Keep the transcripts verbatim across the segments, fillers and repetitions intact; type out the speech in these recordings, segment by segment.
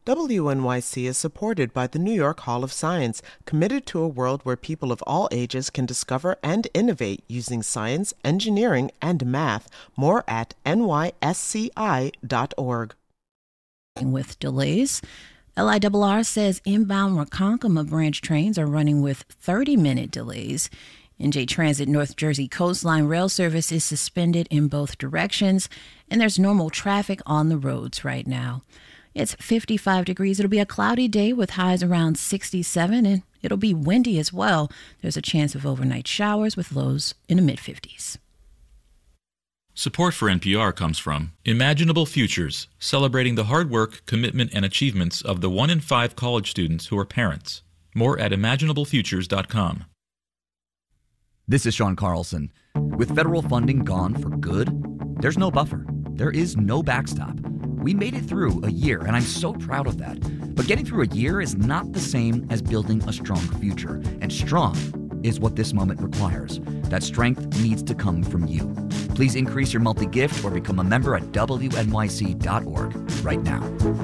W N Y C is supported by the New York Hall of Science, committed to a world where people of all ages can discover and innovate using science, engineering, and math. More at N Y S C I dot org. With delays, L I R R says inbound Ronkonkoma branch trains are running with thirty-minute delays. N J Transit North Jersey Coastline Rail Service is suspended in both directions, and there's normal traffic on the roads right now. It's fifty-five degrees. It'll be a cloudy day with highs around sixty-seven, and it'll be windy as well. There's a chance of overnight showers with lows in the mid-fifties. Support for N P R comes from Imaginable Futures, celebrating the hard work, commitment, and achievements of the one in five college students who are parents. More at imaginable futures dot com. This is Sean Carlson. With federal funding gone for good, there's no buffer. There is no backstop. We made it through a year, and I'm so proud of that. But getting through a year is not the same as building a strong future. And strong is what this moment requires. That strength needs to come from you. Please increase your monthly gift or become a member at W N Y C dot org right now.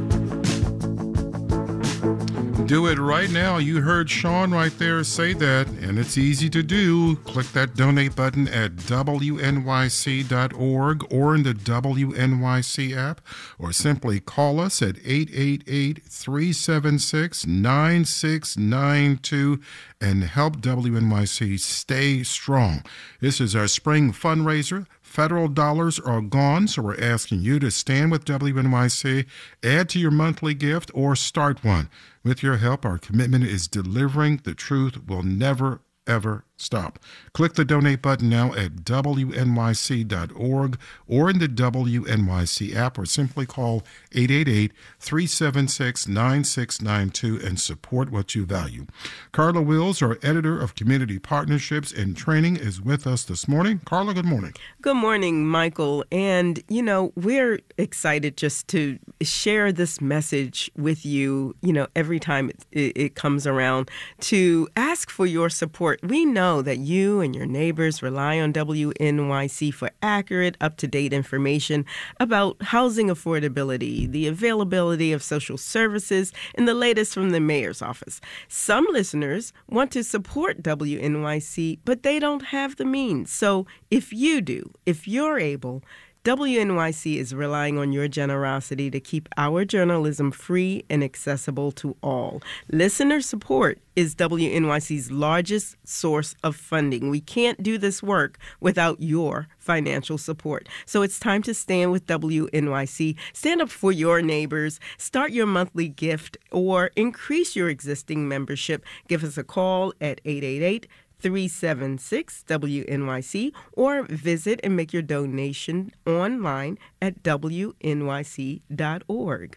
Do it right now. You heard Sean right there say that, and it's easy to do. Click that donate button at W N Y C dot org or in the W N Y C app, or simply call us at eight eight eight, three seven six, nine six nine two and help W N Y C stay strong. This is our spring fundraiser. Federal dollars are gone, so we're asking you to stand with W N Y C, add to your monthly gift, or start one. With your help, our commitment is delivering the truth will never, ever stop. Click the donate button now at W N Y C dot org or in the W N Y C app, or simply call eight eight eight, three seven six, nine six nine two and support what you value. Carla Wills, our editor of Community Partnerships and Training, is with us this morning. Carla, good morning. Good morning, Michael. And, you know, we're excited just to share this message with you, you know, every time it, it, it comes around, to ask for your support. We know that you and your neighbors rely on W N Y C for accurate, up-to-date information about housing affordability, the availability of social services, and the latest from the mayor's office. Some listeners want to support W N Y C, but they don't have the means. So if you do, if you're able, W N Y C is relying on your generosity to keep our journalism free and accessible to all. Listener support is W N Y C's largest source of funding. We can't do this work without your financial support. So it's time to stand with W N Y C. Stand up for your neighbors. Start your monthly gift or increase your existing membership. Give us a call at eight eight eight, three seven six, W N Y C or visit and make your donation online at W N Y C dot org.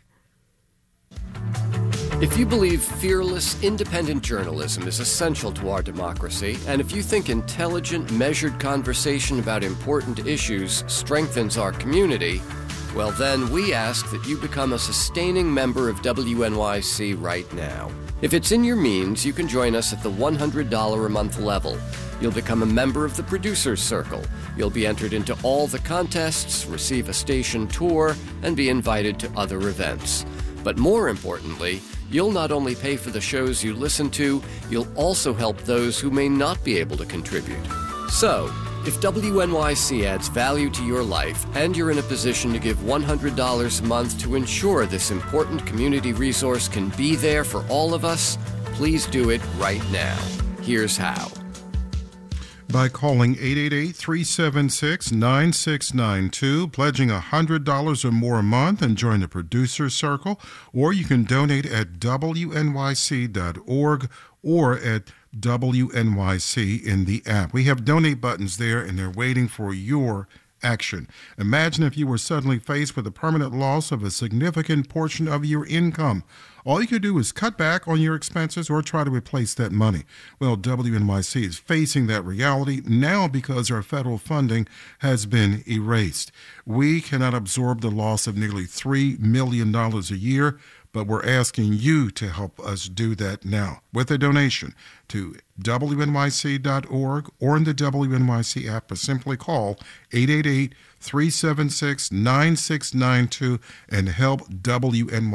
If you believe fearless, independent journalism is essential to our democracy, and if you think intelligent, measured conversation about important issues strengthens our community, well then we ask that you become a sustaining member of W N Y C right now. If it's in your means, you can join us at the one hundred dollars a month level. You'll become a member of the Producers Circle. You'll be entered into all the contests, receive a station tour, and be invited to other events. But more importantly, you'll not only pay for the shows you listen to, you'll also help those who may not be able to contribute. So, if W N Y C adds value to your life and you're in a position to give one hundred dollars a month to ensure this important community resource can be there for all of us, please do it right now. Here's how. By calling eight eight eight, three seven six, nine six nine two, pledging one hundred dollars or more a month and join the Producers Circle, or you can donate at W N Y C dot org or at W N Y C in the app. We have donate buttons there, and they're waiting for your action. Imagine if you were suddenly faced with a permanent loss of a significant portion of your income. All you could do is cut back on your expenses or try to replace that money. Well, W N Y C is facing that reality now because our federal funding has been erased. We cannot absorb the loss of nearly three million dollars a year, but we're asking you to help us do that now with a donation to W N Y C dot org or in the W N Y C app, or simply call eight eight eight, three seven six, nine six nine two and help W N Y C.